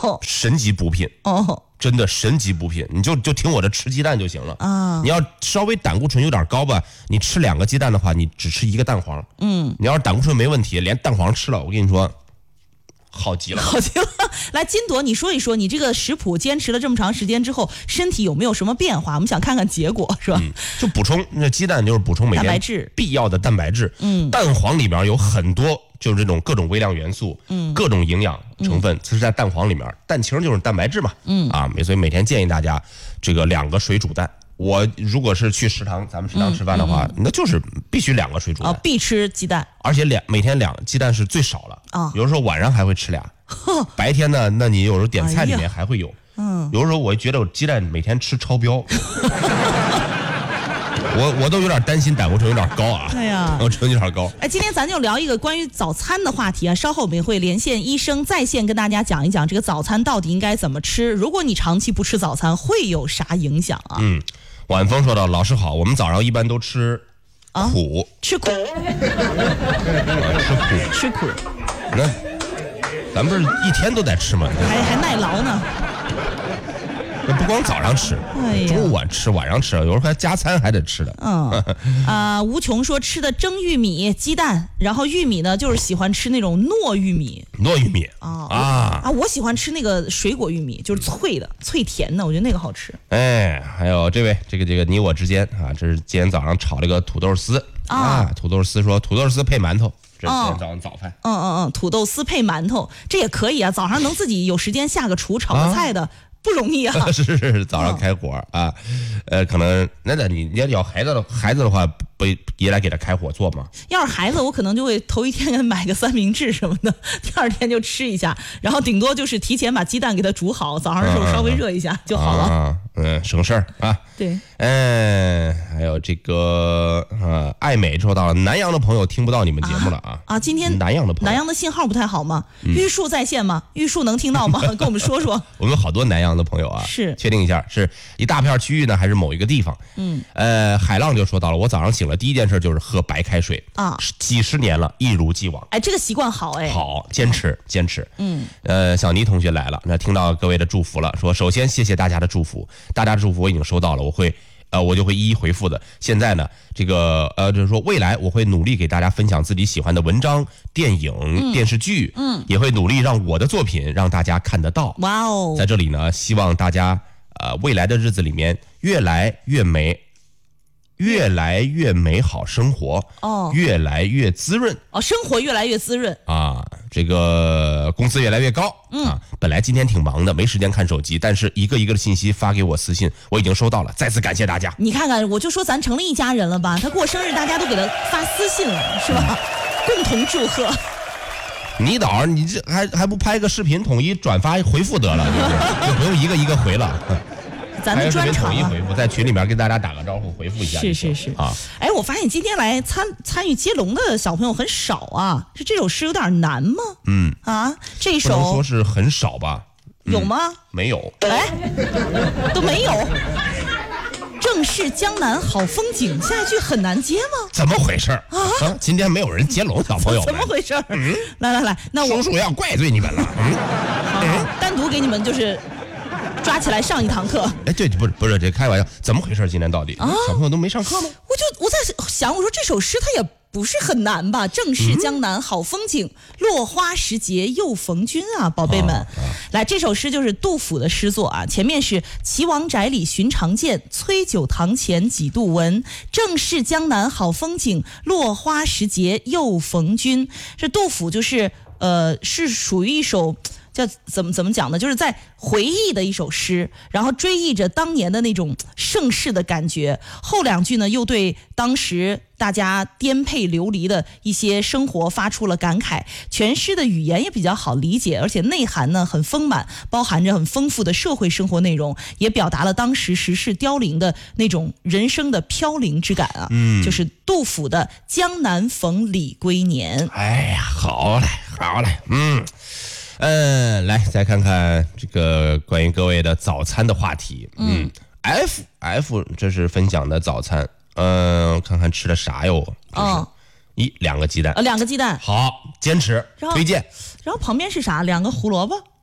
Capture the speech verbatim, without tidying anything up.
哦， 神级补品哦， 真的神级补品，你就就听我这吃鸡蛋就行了啊。你要稍微胆固醇有点高吧，你吃两个鸡蛋的话，你只吃一个蛋黄。嗯，你要是胆固醇没问题，连蛋黄吃了，我跟你说。好极了， 好极了！来，金朵，你说一说，你这个食谱坚持了这么长时间之后，身体有没有什么变化？我们想看看结果，是吧？ 嗯、就补充，那鸡蛋就是补充每天必要的蛋白质。嗯，蛋黄里面有很多就是这种各种微量元素，嗯，各种营养成分，这、嗯、是在蛋黄里面。蛋清就是蛋白质嘛，嗯啊，所以每天建议大家这个两个水煮蛋。我如果是去食堂，咱们食堂吃饭的话，嗯嗯、那就是必须两个水煮蛋， 哦，必吃鸡蛋， 而且两每天两鸡蛋是最少了啊、哦。有的时候晚上还会吃俩，白天呢，那你有时候点菜里面还会有，嗯、哎，有的时候我觉得我鸡蛋每天吃超标，我我都有点担心胆固醇有点高啊， 对呀， 胆固醇有点高。 哎，今天咱就聊一个关于早餐的话题啊，稍后我们会连线医生在线跟大家讲一讲这个早餐到底应该怎么吃，如果你长期不吃早餐会有啥影响啊？ 嗯。晚风说道：“老师好，我们早上一般都吃苦， 啊、吃苦， 啊、吃苦， 吃苦。 那咱不是一天都在吃吗？ 还还耐劳呢。 那不光早上吃，哎、中午晚吃，晚上吃，有时候还加餐还得吃的。 嗯啊、呃，无穷说吃的蒸玉米、鸡蛋，然后玉米呢就是喜欢吃那种糯玉米。 糯玉米啊啊啊！我喜欢吃那个水果玉米，就是脆的、脆甜的，我觉得那个好吃。 哎，还有这位，这个这个你我之间啊，这是今天早上炒了个土豆丝 啊, 啊。土豆丝说土豆丝配馒头。”这是今天早上早饭， 嗯嗯嗯，土豆丝配馒头，这也可以啊。早上能自己有时间下个厨炒个菜的。啊不容易啊！ 是是是，早上开火、哦、啊，呃，可能那那你你要有孩子的孩子的话，不也来给他开火做吗？ 要是孩子，我可能就会头一天给他买个三明治什么的，第二天就吃一下，然后顶多就是提前把鸡蛋给他煮好，早上的时候稍微热一下就好了。 啊、嗯，省事儿啊。 对， 嗯，还有这个呃，爱美说到了南阳的朋友听不到你们节目了啊啊！今天南阳的朋友， 南阳的信号不太好吗？嗯、玉树在线吗？玉树能听到吗？跟我们说说。 我们好多南阳的朋友啊， 是确定一下，是一大片区域呢，还是某一个地方？嗯，呃，海浪就说到了，我早上醒了第一件事就是喝白开水啊，几十年了，一如既往。 哎，这个习惯好哎， 好，坚持坚持。嗯，呃，小倪同学来了，那听到各位的祝福了，说首先谢谢大家的祝福，大家的祝福我已经收到了，我会。呃，我就会一一回复的。现在呢，这个呃，就是说未来我会努力给大家分享自己喜欢的文章、电影、嗯、电视剧，嗯，也会努力让我的作品让大家看得到。 哇哦， 在这里呢，希望大家呃未来的日子里面越来越美。越来越美好生活哦，越来越滋润哦，生活越来越滋润啊，这个工资越来越高、嗯、啊。本来今天挺忙的，没时间看手机，但是一个一个的信息发给我私信，我已经收到了，再次感谢大家。 你看看，我就说咱成了一家人了吧？他过生日，大家都给他发私信了，是吧？嗯、共同祝贺。 你导，你这还还不拍个视频统一转发回复得了，就不用一个一个回了。 咱的专场、啊、 统一回复，在群里面跟大家打个招呼，回复一下。 是是是啊，哎，我发现今天来参参与接龙的小朋友很少啊，是这首诗有点难吗？嗯啊，这首不能说是很少吧？ 嗯、有吗？ 没有， 哎，都没有。正是江南好风景，下一句很难接吗？ 怎么回事啊？啊，今天没有人接龙，小朋友们怎么回事？嗯，来来来，那我叔叔要怪罪你们了。嗯， 好，单独给你们就是。抓起来上一堂课， 哎，这不是不是这开玩笑，怎么回事？今天到底、啊、小朋友都没上课吗？ 我就我在想，我说这首诗它也不是很难吧？正是江南好风景，嗯、落花时节又逢君啊，宝贝们，啊啊、来这首诗就是杜甫的诗作啊。前面是岐王宅里寻常见，崔九堂前几度闻。正是江南好风景，落花时节又逢君。这杜甫就是呃，是属于一首。叫怎么怎么讲呢？就是在回忆的一首诗，然后追忆着当年的那种盛世的感觉。后两句呢，又对当时大家颠沛流离的一些生活发出了感慨。全诗的语言也比较好理解，而且内涵呢很丰满，包含着很丰富的社会生活内容，也表达了当时时事凋零的那种人生的飘零之感啊。嗯，就是杜甫的《江南逢李龟年》。 哎呀，好嘞，好嘞，嗯。嗯，来再看看这个关于各位的早餐的话题。嗯 ，F F 这是分享的早餐。嗯，看看吃的啥哟？哦，一两个鸡蛋， 呃，两个鸡蛋， 好，坚持推荐。 然后旁边是啥？两个胡萝卜。